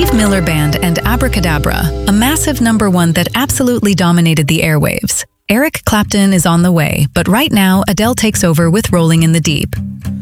Steve Miller Band and Abracadabra, a massive #1 that absolutely dominated the airwaves. Eric Clapton is on the way, but right now Adele takes over with Rolling in the Deep.